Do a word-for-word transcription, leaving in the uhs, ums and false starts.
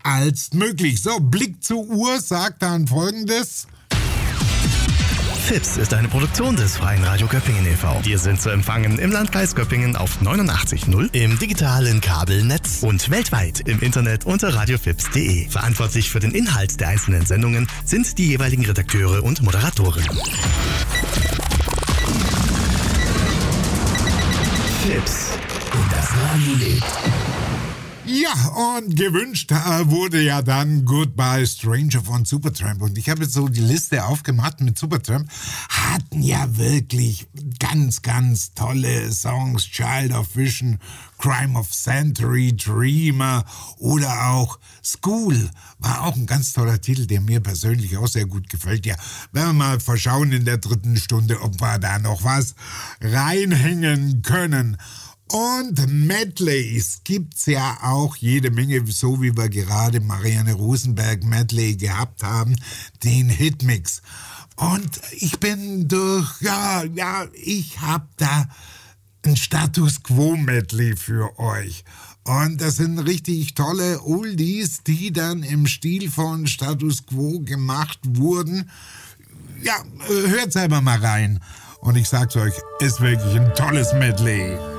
als möglich. So, Blick zur Uhr sagt dann Folgendes. Fips ist eine Produktion des Freien Radio Göppingen e V Wir sind zu empfangen im Landkreis Göppingen auf neunundachtzig Komma null, im digitalen Kabelnetz und weltweit im Internet unter radiofips punkt de. Verantwortlich für den Inhalt der einzelnen Sendungen sind die jeweiligen Redakteure und Moderatoren. Fips und das Radio lebt. Ja, und gewünscht äh, wurde ja dann Goodbye Stranger von Supertramp. Und ich habe jetzt so die Liste aufgemacht mit Supertramp. Hatten ja wirklich ganz, ganz tolle Songs. Child of Vision, Crime of Century, Dreamer oder auch School. War auch ein ganz toller Titel, der mir persönlich auch sehr gut gefällt. Ja, werden wir mal verschauen in der dritten Stunde, ob wir da noch was reinhängen können. Und Medleys gibt's ja auch jede Menge, so wie wir gerade Marianne Rosenberg Medley gehabt haben, den Hitmix. Und ich bin durch, ja, ja, ich hab da ein Status Quo Medley für euch. Und das sind richtig tolle Oldies, die dann im Stil von Status Quo gemacht wurden. Ja, hört selber mal rein. Und ich sag's euch, ist wirklich ein tolles Medley.